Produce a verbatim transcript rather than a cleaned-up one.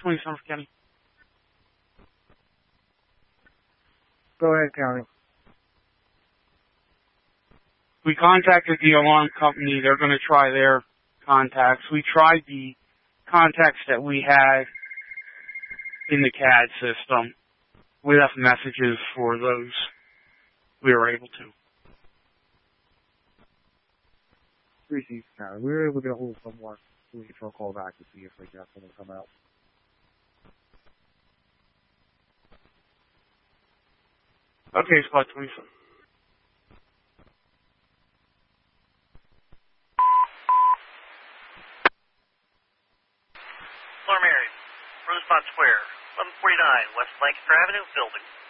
twenty Summer County. Go ahead, County. We contacted the alarm company. They're going to try their contacts. We tried the contacts that we had in the C A D system. We left messages for those. We were able to. Three County. We were able to get a hold of someone. We can call back to see if they got someone come out. Okay, Squad twenty-seven. Alarm area, Rosemont Square, eleven forty-nine West Lancaster Avenue, building.